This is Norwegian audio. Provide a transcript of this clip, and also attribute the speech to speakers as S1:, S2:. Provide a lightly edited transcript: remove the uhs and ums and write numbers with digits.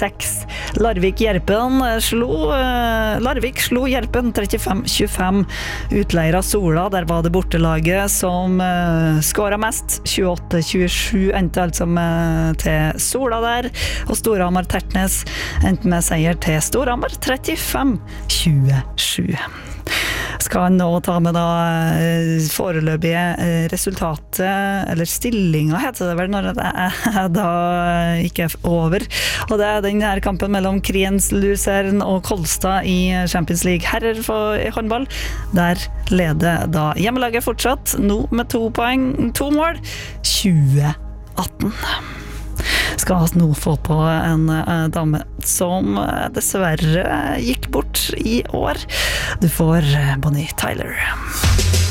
S1: 6. Larvik slo Gjerpen 35-25. Utleira Sola, der var det bortelaget som skåret mest. 28-27 endte altså til Sola der, og Storhamar Tertnes endte med seier til Storhamar 35-27. Skal nå ta med da foreløpige resultatet, eller stillinga heter det vel når det da ikke over, og det den her kampen mellom Kriens Luzern og Kolstad i Champions League herrer for håndball. Der leder da hjemmelaget fortsatt, nå med 2 poeng, 2 mål, 2018. Skal nå få på en dame som dessverre gikk bort i år. Du får Bonnie Tyler.